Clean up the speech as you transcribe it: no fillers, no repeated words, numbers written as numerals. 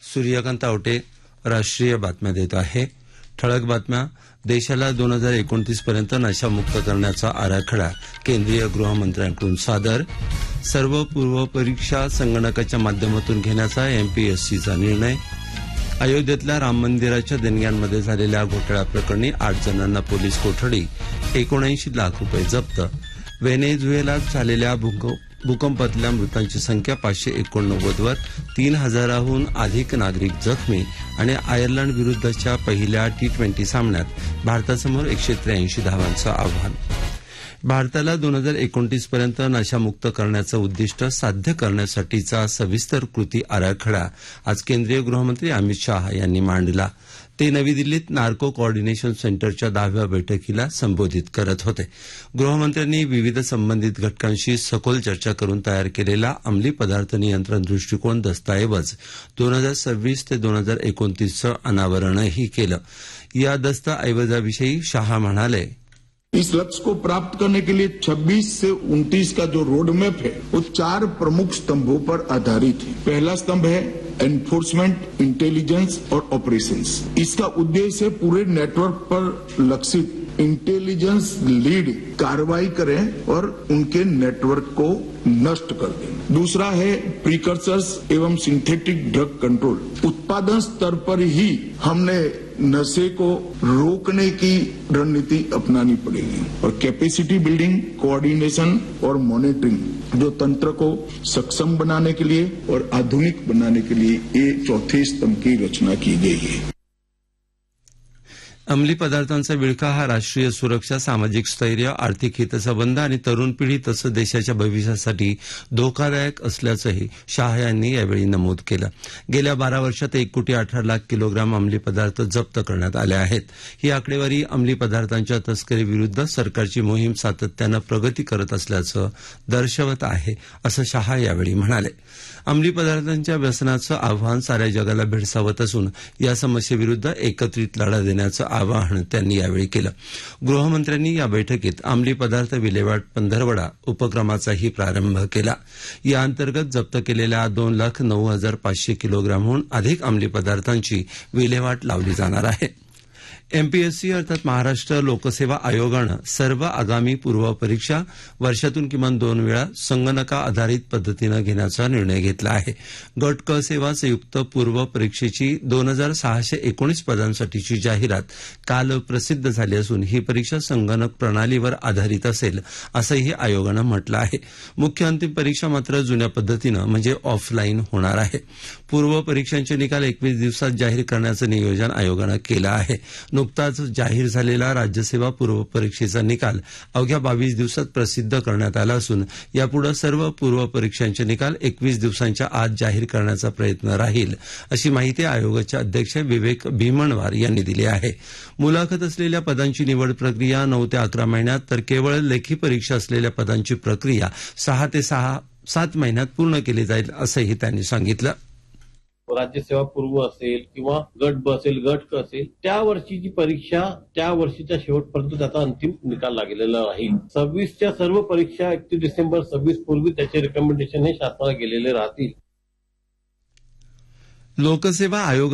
सूर्यकांत आवटे राष्ट्रीय बातम्या देत आहे. ठळक बातम्या. देशाला 2029 पर्यंत नशामुक्त करण्याचा आराखडा केंद्रीय गृहमंत्र्यांकडून सादर. सर्व पूर्व परीक्षा संगणकाच्या माध्यमातून घेण्याचा एमपीएससीचा निर्णय. अयोध्येतल्या राम मंदिराच्या देणग्यांमध्ये झालेल्या घोटाळ्याप्रकरणी 8 जणांना पोलीस कोठडी. 79 लाख रुपये जप्त. व्हेनेझुएलात झालेल्या भूकंपातल्या मृतांची संख्या 589 वर. 3000हून अधिक नागरिक जखमी. आणि आयर्लंड विरुद्धच्या पहिल्या T20 सामन्यात भारतासमोर 183 धावांचं आव्हान. भारताला 2029 पर्यंत नशामुक्त करण्याचं उद्दिष्ट साध्य करण्यासाठीचा सविस्तर कृती आराखडा आज केंद्रीय गृहमंत्री अमित शाह यांनी मांडला. ते नवी दिल्लीत नार्को कोऑर्डिनेशन सेंटरच्या 10व्या बैठकीला संबोधित करत होते. गृहमंत्र्यांनी विविध संबंधित घटकांशी सखोल चर्चा करून तयार केलेला अंमली पदार्थ नियंत्रण दृष्टिकोन दस्तऐवज 2026 ते 2029चं अनावरणही केलं. या दस्तऐवजाविषयी शाह म्हणाले, इस लक्ष्य को प्राप्त करने के लिए 26 से 29 का जो रोड मैप है वो 4 प्रमुख स्तंभों पर आधारित है. पहला स्तंभ है एनफोर्समेंट, इंटेलिजेंस और ऑपरेशंस. इसका उद्देश्य है पूरे नेटवर्क पर लक्षित इंटेलिजेंस लीड कार्रवाई करें और उनके नेटवर्क को नष्ट कर दें. दूसरा है प्रीकर्सर्स एवं सिंथेटिक ड्रग कंट्रोल. उत्पादन स्तर पर ही हमने नशे को रोकने की रणनीति अपनानी पड़ेगी. और कैपेसिटी बिल्डिंग, कोऑर्डिनेशन और मॉनिटरिंग जो तंत्र को सक्षम बनाने के लिए और आधुनिक बनाने के लिए ये चौथे स्तंभ की रचना की गई है. अंमली पदार्थांचा विळखा हा राष्ट्रीय सुरक्षा, सामाजिक स्थैर्य, आर्थिक हितसंबंध आणि तरुण पिढी तसंच देशाच्या भविष्यासाठी धोकादायक असल्याचंही शाह यांनी यावेळी नमूद केलं. गेल्या 12 वर्षात 1,18,00,000 किलोग्राम अंमली पदार्थ जप्त करण्यात आले आहेत. ही आकडेवारी अंमली पदार्थांच्या तस्करीविरुद्ध सरकारची मोहीम सातत्यानं प्रगती करत असल्याचं दर्शवत आहे, असं शाह यावेळी म्हणाले. अंमली पदार्थांच्या व्यसनाचं आव्हान साऱ्या जगाला भेडसावत असून या समस्येविरुद्ध एकत्रित लढा देण्याचं आवाहन त्यांनी यावेळी केलं. गृहमंत्र्यांनी या बैठकीत अंमली पदार्थ विल्हेवाट पंधरवडा उपक्रमाचाही प्रारंभ केला. या अंतर्गत जप्त केलेल्या 2,09,500 किलोग्रामहून अधिक अंमली पदार्थांची विल्हेवाट लावली जाणार आहे. एमपीएससी अर्थात महाराष्ट्र लोकसेवा आयोगानं सर्व आगामी पूर्व परीक्षा वर्षातून किमान 2 वेळा संगणका आधारित पद्धतीनं घेण्याचा निर्णय घेतला आहे. गट क सेवा संयुक्त पूर्व परीक्षेची 2,619 पदांसाठीची जाहिरात काल प्रसिद्ध झाली असून ही परीक्षा संगणक प्रणालीवर आधारित असेल असंही आयोगानं म्हटलं आहे. मुख्य अंतिम परीक्षा मात्र जुन्या पद्धतीनं म्हणजे ऑफलाईन होणार आहे. पूर्व परीक्षांचे निकाल 21 दिवसात जाहीर करण्याचं नियोजन आयोगानं केलं आहे. नुकताच जाहीर झालेला राज्यसेवा पूर्व परीक्षेचा निकाल अवघ्या 22 दिवसात प्रसिद्ध करण्यात आला असून यापुढे सर्व पूर्व परीक्षांचे निकाल 21 दिवसांच्या आत जाहीर करण्याचा प्रयत्न राहील, अशी माहिती आयोगाचे अध्यक्ष विवेक भीमणवार यांनी दिली आहे. मुलाखत असलेल्या पदांची निवड प्रक्रिया 9 ते 11 महिन्यात तर केवळ लेखी परीक्षा असलेल्या पदांची प्रक्रिया 6 ते 7 महिन्यात पूर्ण केली जाईल, असंही त्यांनी सांगितलं. राज्यसेवा पूर्व असेल किंवा गट ब असेल, गट क असेल, त्या वर्षीची परीक्षा त्या वर्षीच्या शेवटपर्यंत त्याचा अंतिम निकाल लागलेला राहील. 26च्या सर्व परीक्षा 31 डिसेंबर 26 पूर्वी त्याचे रिकमेंडेशन हे शासनाला गेलेले राहतील. लोकसेवा आयोग